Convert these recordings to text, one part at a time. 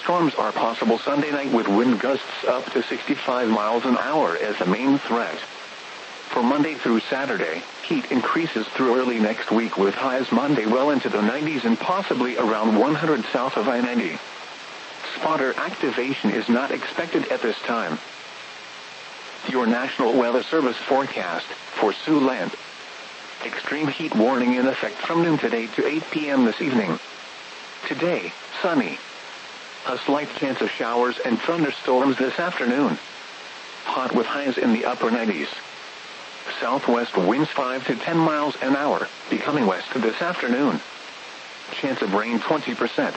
thunderstorms are possible Sunday night with wind gusts up to 65 miles an hour as the main threat. For Monday through Saturday, heat increases through early next week with highs Monday well into the 90s and possibly around 100 south of I-90. Spotter activation is not expected at this time. Your National Weather Service forecast for Siouxland. Extreme heat warning in effect from noon today to 8 p.m. this evening. Today, sunny. A slight chance of showers and thunderstorms this afternoon. Hot with highs in the upper 90s. Southwest winds 5 to 10 miles an hour, becoming west this afternoon. Chance of rain 20%.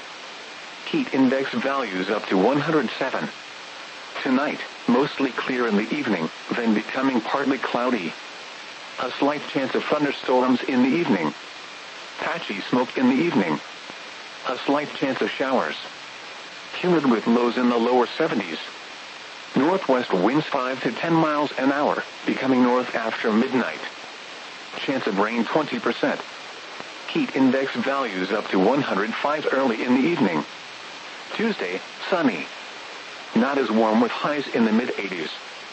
Heat index values up to 107. Tonight, mostly clear in the evening, then becoming partly cloudy. A slight chance of thunderstorms in the evening. Patchy smoke in the evening. A slight chance of showers. Humid with lows in the lower 70s. Northwest winds 5 to 10 miles an hour, becoming north after midnight. Chance of rain 20%. Heat index values up to 105 early in the evening. Tuesday, sunny. Not as warm with highs in the mid-80s.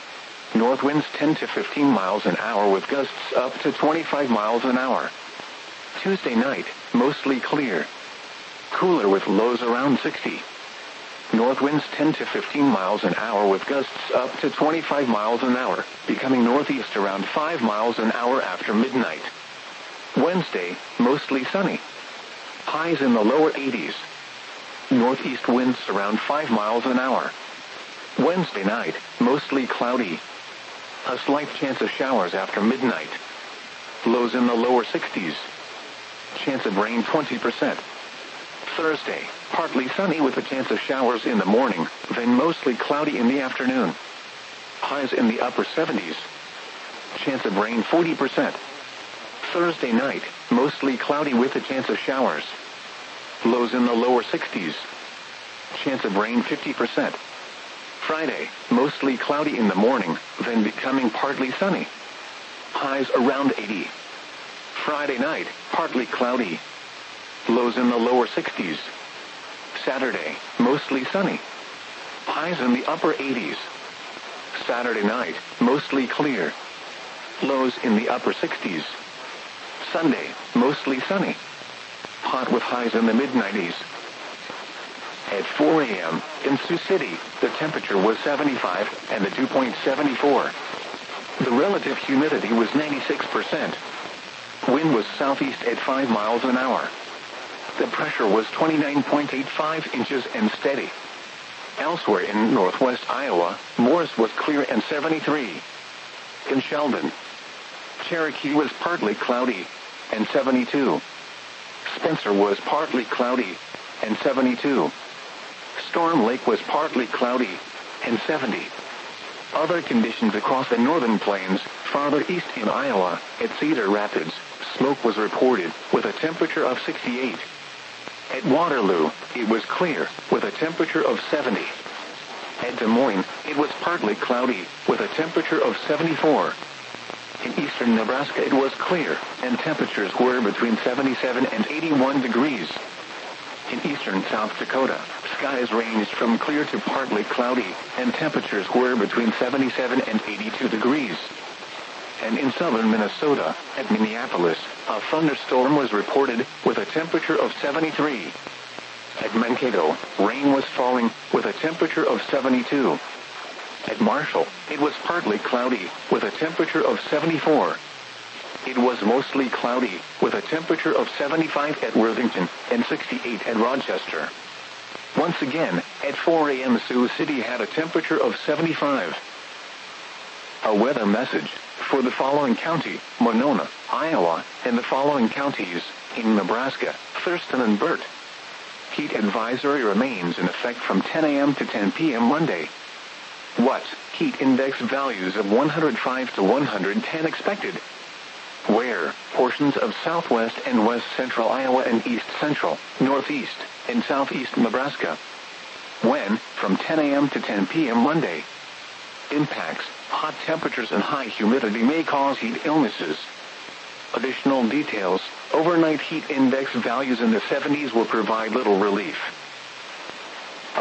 North winds 10 to 15 miles an hour with gusts up to 25 miles an hour. Tuesday night, mostly clear. Cooler with lows around 60. North winds 10 to 15 miles an hour with gusts up to 25 miles an hour, becoming northeast around 5 miles an hour after midnight. Wednesday, mostly sunny. Highs in the lower 80s. Northeast winds around 5 miles an hour. Wednesday night, mostly cloudy. A slight chance of showers after midnight. Lows in the lower 60s. Chance of rain 20%. Thursday, partly sunny with a chance of showers in the morning, then mostly cloudy in the afternoon. Highs in the upper 70s. Chance of rain 40%. Thursday night, mostly cloudy with a chance of showers. Lows in the lower 60s. Chance of rain 50%. Friday, mostly cloudy in the morning, then becoming partly sunny. Highs around 80. Friday night, partly cloudy. Lows in the lower 60s. Saturday, mostly sunny. Highs in the upper 80s. Saturday night, mostly clear. Lows in the upper 60s. Sunday, mostly sunny. Hot with highs in the mid-90s. At 4 a.m., in Sioux City, the temperature was 75 and the dew point 74. The relative humidity was 96%. Wind was southeast at 5 miles an hour. The pressure was 29.85 inches and steady. Elsewhere in northwest Iowa, Morris was clear and 73. In Sheldon, Cherokee was partly cloudy and 72. Spencer was partly cloudy and 72. Storm Lake was partly cloudy and 70. Other conditions across the northern plains, farther east in Iowa, at Cedar Rapids, smoke was reported with a temperature of 68. At Waterloo, it was clear with a temperature of 70. At Des Moines, it was partly cloudy with a temperature of 74. In eastern Nebraska, it was clear, and temperatures were between 77 and 81 degrees. In eastern South Dakota, skies ranged from clear to partly cloudy, and temperatures were between 77 and 82 degrees. And in southern Minnesota, at Minneapolis, a thunderstorm was reported with a temperature of 73. At Mankato, rain was falling with a temperature of 72. At Marshall, it was partly cloudy with a temperature of 74. It was mostly cloudy with a temperature of 75 at Worthington and 68 at Rochester. Once again, at 4 a.m. Sioux City had a temperature of 75. A weather message for the following county, Monona, Iowa, and the following counties in Nebraska, Thurston and Burt. Heat advisory remains in effect from 10 a.m. to 10 p.m. Monday. What? Heat index values of 105 to 110 expected. Where? Portions of southwest and west central Iowa and east central, northeast, and southeast Nebraska. When? From 10 a.m. to 10 p.m. Monday. Impacts. Hot temperatures and high humidity may cause heat illnesses. Additional details. Overnight heat index values in the 70s will provide little relief. A weather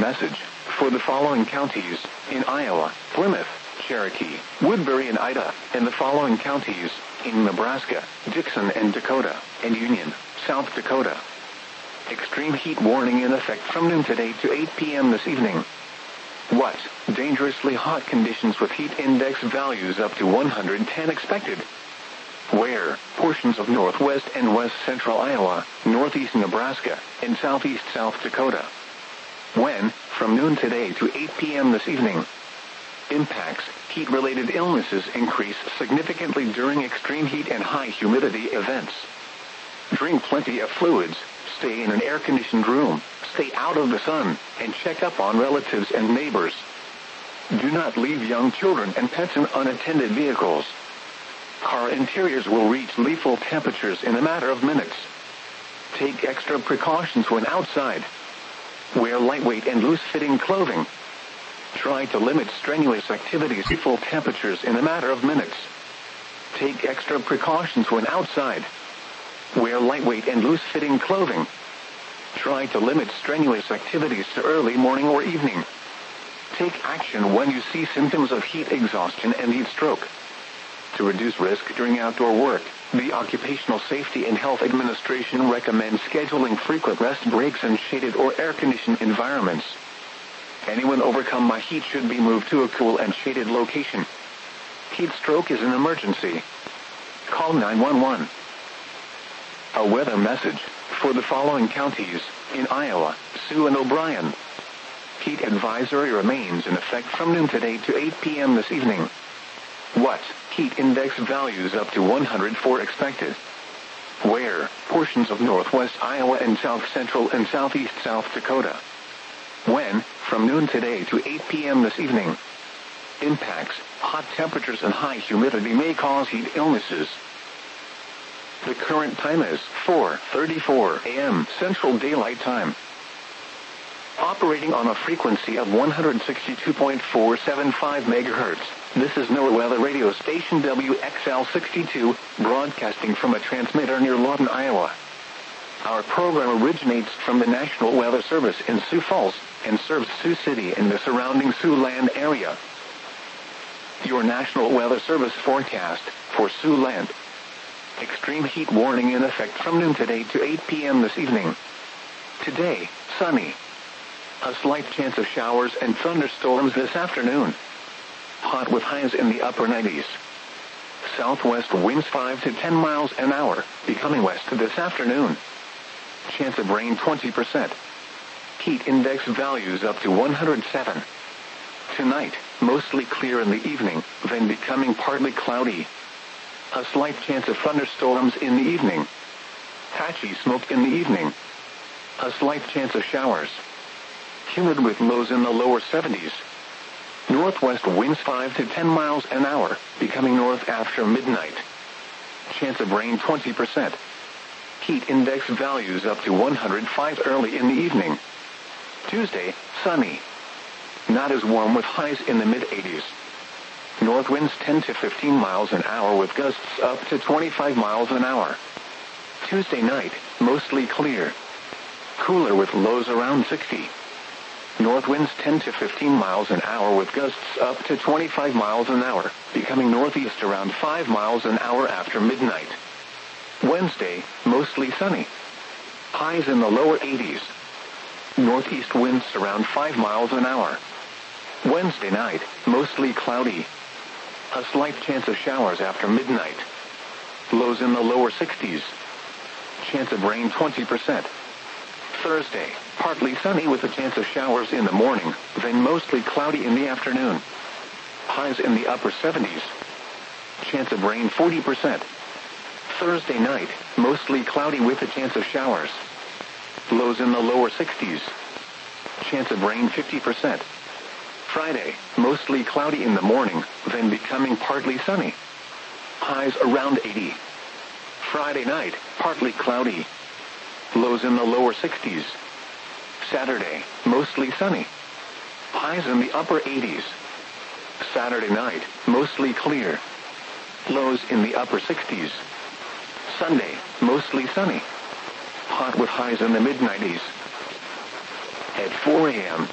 message for the following counties in Iowa: Plymouth, Cherokee, Woodbury and Ida, and the following counties in Nebraska: Dixon and Dakota, and Union, South Dakota. Extreme heat warning in effect from noon today to 8 p.m. this evening. What? Dangerously hot conditions with heat index values up to 110 expected. Where? Portions of northwest and west central Iowa, northeast Nebraska, and southeast South Dakota. When? From noon today to 8 p.m. this evening. Impacts: heat-related illnesses increase significantly during extreme heat and high humidity events. Drink plenty of fluids, stay in an air-conditioned room, stay out of the sun, and check up on relatives and neighbors. Do not leave young children and pets in unattended vehicles. Car interiors will reach lethal temperatures in a matter of minutes. Take extra precautions when outside. Wear lightweight and loose-fitting clothing. Try to limit strenuous activities. Lethal temperatures in a matter of minutes. Take extra precautions when outside. Wear lightweight and loose-fitting clothing. Try to limit strenuous activities to early morning or evening. Take action when you see symptoms of heat exhaustion and heat stroke. To reduce risk during outdoor work, the Occupational Safety and Health Administration recommends scheduling frequent rest breaks in shaded or air-conditioned environments. Anyone overcome by heat should be moved to a cool and shaded location. Heat stroke is an emergency. Call 911. A weather message for the following counties in Iowa: Sioux and O'Brien. Heat advisory remains in effect from noon today to 8 p.m. this evening. What? Heat index values up to 104 expected. Where? Portions of northwest Iowa and south central and southeast South Dakota. When? From noon today to 8 p.m. this evening. Impacts: hot temperatures and high humidity may cause heat illnesses. The current time is 4:34 a.m. Central Daylight Time. Operating on a frequency of 162.475 MHz, this is NOAA Weather Radio Station WXL62, broadcasting from a transmitter near Lawton, Iowa. Our program originates from the National Weather Service in Sioux Falls, and serves Sioux City and the surrounding Siouxland area. Your National Weather Service forecast for Siouxland. Extreme heat warning in effect from noon today to 8 p.m. this evening. Today, sunny. A slight chance of showers and thunderstorms this afternoon. Hot with highs in the upper 90s. Southwest winds 5 to 10 miles an hour, becoming west this afternoon. Chance of rain 20%. Heat index values up to 107. Tonight, mostly clear in the evening, then becoming partly cloudy. A slight chance of thunderstorms in the evening. Patchy smoke in the evening. A slight chance of showers. Humid with lows in the lower 70s. Northwest winds 5 to 10 miles an hour, becoming north after midnight. Chance of rain 20%. Heat index values up to 105 early in the evening. Tuesday, sunny. Not as warm with highs in the mid-80s. North winds 10 to 15 miles an hour with gusts up to 25 miles an hour. Tuesday night, mostly clear. Cooler with lows around 60. North winds 10 to 15 miles an hour with gusts up to 25 miles an hour, becoming northeast around 5 miles an hour after midnight. Wednesday, mostly sunny. Highs in the lower 80s. Northeast winds around 5 miles an hour. Wednesday night, mostly cloudy. A slight chance of showers after midnight. Lows in the lower 60s. Chance of rain 20%. Thursday, partly sunny with a chance of showers in the morning, then mostly cloudy in the afternoon. Highs in the upper 70s. Chance of rain 40%. Thursday night, mostly cloudy with a chance of showers. Lows in the lower 60s. Chance of rain 50%. Friday, mostly cloudy in the morning, then becoming partly sunny. Highs around 80. Friday night, partly cloudy. Lows in the lower 60s. Saturday, mostly sunny. Highs in the upper 80s. Saturday night, mostly clear. Lows in the upper 60s. Sunday, mostly sunny. Hot with highs in the mid-90s. At 4 a.m.,